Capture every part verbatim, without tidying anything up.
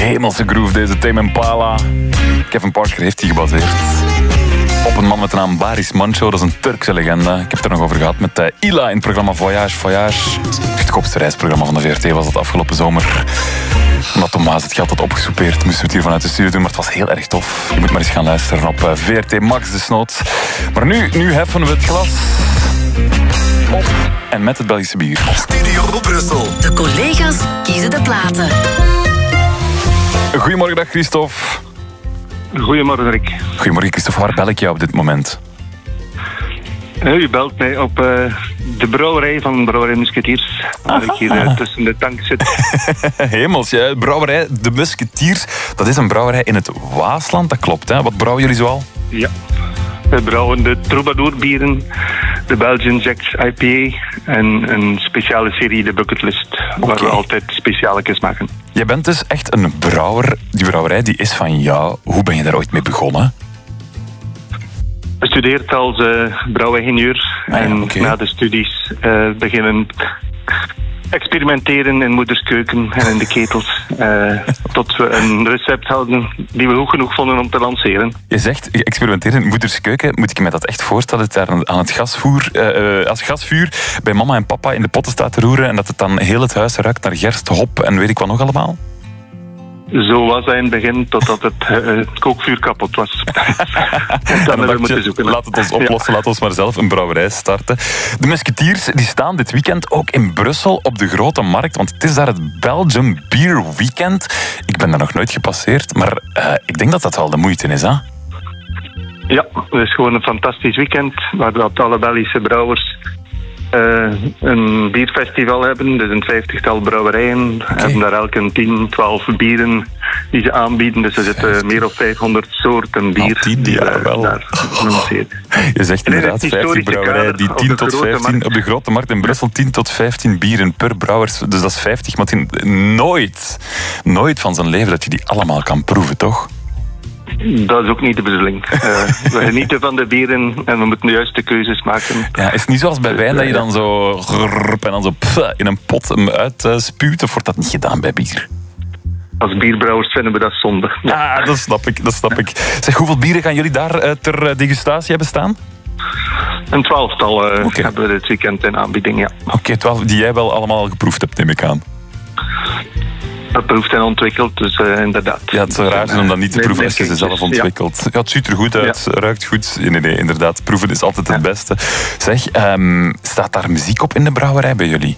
hemelse groove, deze Tame Impala. Kevin Parker heeft die gebaseerd op een man met de naam Baris Mancho. Dat is een Turkse legende. Ik heb het er nog over gehad met uh, Ila in het programma Voyage. Voyage, het goedkoopste reisprogramma van de V R T was dat afgelopen zomer. Omdat Thomas het geld had opgesoupeerd, moesten we het hier vanuit de studio doen. Maar het was heel erg tof. Je moet maar eens gaan luisteren op uh, V R T Max desnoods. Maar nu, nu heffen we het glas op en met het Belgische bier. Studio Brussel. De collega's kiezen de platen. Goedemorgen, dag Christophe. Goedemorgen, Rick. Goedemorgen, Christophe. Waar bel ik jou op dit moment? U belt mij op uh, de brouwerij van Brouwerij Musketiers. Waar ik hier uh, tussen de tank zit. Hemels, ja. Brouwerij De Musketiers. Dat is een brouwerij in het Waasland, dat klopt. Hè? Wat brouwen jullie zoal? Ja. We brouwen de Troubadour bieren, de Belgian Jacks I P A en een speciale serie, de Bucketlist, waar okay. we altijd specialetjes maken. Jij bent dus echt een brouwer. Die brouwerij die is van jou. Hoe ben je daar ooit mee begonnen? Gestudeerd als uh, brouwingenieur ah, ja, en okay. na de studies uh, beginnen experimenteren in moeders keuken en in de ketels. Uh, tot we een recept hadden die we goed genoeg vonden om te lanceren. Je zegt, je experimenteert in moeders keuken. Moet ik me dat echt voorstellen? Dat daar aan het gasvuur, uh, als gasvuur bij mama en papa in de potten staat te roeren en dat het dan heel het huis ruikt naar gerst, hop en weet ik wat nog allemaal? Zo was hij in het begin, totdat het, uh, het kookvuur kapot was. En dan hebben we moeten zoeken. Laat het ons oplossen, ja. Laat ons maar zelf een brouwerij starten. De Musketiers die staan dit weekend ook in Brussel op de Grote Markt, want het is daar het Belgium Beer Weekend. Ik ben daar nog nooit gepasseerd, maar uh, ik denk dat dat wel de moeite is, hè? Ja, het is gewoon een fantastisch weekend, waar dat alle Belgische brouwers Uh, een bierfestival hebben, dus een vijftigtal brouwerijen. Okay. Hebben daar elk een tien, twaalf bieren die ze aanbieden. Dus er zitten meer dan vijfhonderd soorten bier. Oh, tien, die ja, wel. daar gelanceerd. Je zegt inderdaad vijftig brouwerijen die tien tot vijftien op de Grote Markt in Brussel tien tot vijftien bieren per brouwers. Dus dat is vijftig, maar nooit, nooit van zijn leven dat je die allemaal kan proeven, toch? Dat is ook niet de bedoeling. Uh, we genieten van de bieren en we moeten de juiste keuzes maken. Ja, is het niet zoals bij wijn dat je dan zo grrrp en dan zo pff, in een pot hem uitspuwt? Of wordt dat niet gedaan bij bier? Als bierbrouwers vinden we dat zonde. Ja, ah, dat snap ik, dat snap ik. Zeg, hoeveel bieren gaan jullie daar uh, ter degustatie hebben staan? Een twaalftal uh, okay. hebben we dit weekend in aanbieding, ja. Oké, okay, twaalf die jij wel allemaal al geproefd hebt, neem ik aan. Geproefd en ontwikkeld, dus uh, inderdaad. Ja, het zou raar zijn om dat niet te proeven als je ze zelf ontwikkelt. Ja. Ja, het ziet er goed uit, ja. Ruikt goed. Nee, nee, inderdaad, proeven is altijd het ja. beste. Zeg, um, staat daar muziek op in de brouwerij bij jullie?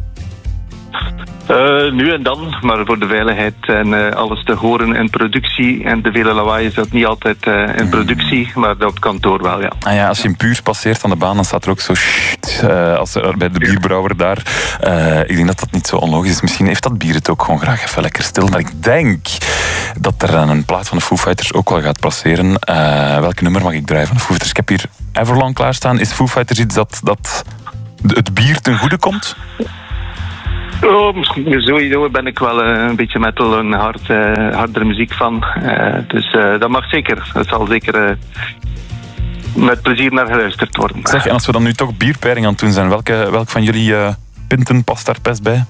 Uh, nu en dan, maar voor de veiligheid en uh, alles te horen in productie en de vele lawaai is dat niet altijd uh, in productie, maar op kantoor wel, ja. Ah ja, als je een puur passeert aan de baan, dan staat er ook zo shit, uh, als er bij de bierbrouwer daar. Uh, ik denk dat dat niet zo onlogisch is. Misschien heeft dat bier het ook gewoon graag even lekker stil, maar ik denk dat er een plaat van de Foo Fighters ook wel gaat passeren. Uh, welke nummer mag ik draaien van de Foo Fighters? Ik heb hier Everlong klaarstaan. Is Foo Fighters iets dat, dat het bier ten goede komt? Oh, sowieso ben ik wel uh, een beetje metal en hard, uh, hardere muziek van. Uh, dus uh, dat mag zeker. Dat zal zeker uh, met plezier naar geluisterd worden. Zeg, en als we dan nu toch bierpairing aan het doen zijn, welke, welk van jullie uh, pinten past daar best bij?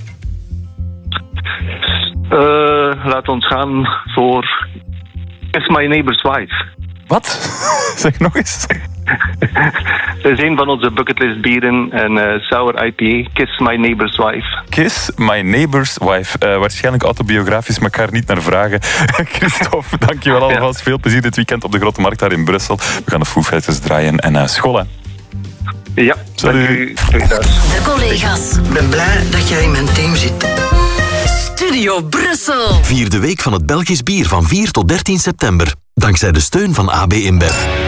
Uh, laat ons gaan voor Kiss My Neighbor's Wife. Wat? Zeg nog eens. Dat is een van onze bucketlist bieren, een uh, sour I P A, Kiss My Neighbor's Wife. Kiss My Neighbor's Wife. Uh, waarschijnlijk autobiografisch, maar ik ga er niet naar vragen. Christophe, dankjewel alvast. Ja. Veel plezier dit weekend op de Grote Markt daar in Brussel. We gaan de Foo Fighters draaien en uh, school, hè. Ja, salut. Dank u. De collega's. Ik ben blij dat jij in mijn team zit. Studio Brussel. Vier de week van het Belgisch bier van vier tot dertien september. Dankzij de steun van A B InBev.